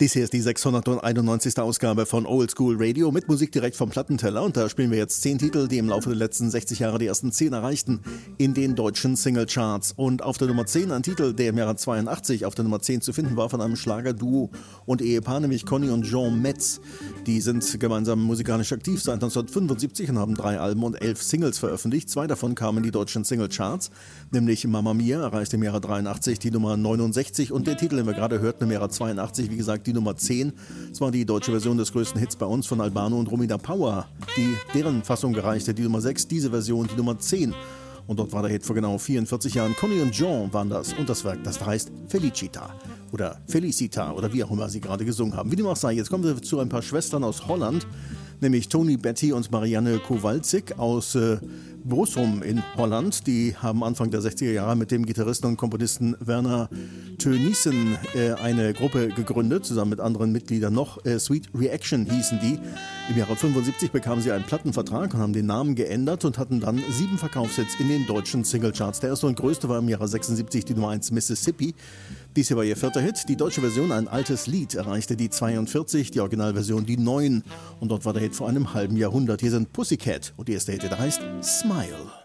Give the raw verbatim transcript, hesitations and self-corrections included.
Dies hier ist die sechshunderteinundneunzigste Ausgabe von Old School Radio mit Musik direkt vom Plattenteller. Und da spielen wir jetzt zehn Titel, die im Laufe der letzten sechzig Jahre die ersten zehn erreichten in den deutschen Singlecharts. Und auf der Nummer zehn ein Titel, der im Jahre zweiundachtzig auf der Nummer zehn zu finden war von einem Schlagerduo und Ehepaar, nämlich Conny und Jean Metz. Die sind gemeinsam musikalisch aktiv seit neunzehnhundertfünfundsiebzig und haben drei Alben und elf Singles veröffentlicht. Zwei davon kamen in die deutschen Singlecharts, nämlich Mamma Mia erreichte im Jahre dreiundachtzig die Nummer neunundsechzig und der Titel, den wir gerade hörten, im Jahre zweiundachtzig, wie gesagt, die Nummer zehn. Es war die deutsche Version des größten Hits bei uns von Albano und Romina Power, die deren Fassung gereichte, die Nummer sechs, diese Version, die Nummer zehn. Und dort war der Hit vor genau vierundvierzig Jahren. Conny und Jean waren das und das Werk, das heißt Felicita oder Felicita oder wie auch immer sie gerade gesungen haben. Wie dem auch sei, jetzt kommen wir zu ein paar Schwestern aus Holland, nämlich Toni, Betty und Marianne Kowalczyk aus äh, Brusum in Holland. Die haben Anfang der sechziger Jahre mit dem Gitarristen und Komponisten Werner Teunissen äh, eine Gruppe gegründet, zusammen mit anderen Mitgliedern noch. Äh, Sweet Reaction hießen die. Im Jahre fünfundsiebzig bekamen sie einen Plattenvertrag und haben den Namen geändert und hatten dann sieben Verkaufshits in den deutschen Singlecharts. Der erste und größte war im Jahre sechsundsiebzig die Nummer eins Mississippi. Dies hier war ihr vierter Hit. Die deutsche Version, ein altes Lied, erreichte die zweiundvierzig, die Originalversion die neun. Und dort war der Hit vor einem halben Jahrhundert. Hier sind Pussycat und die erste Hit, der heißt Smile.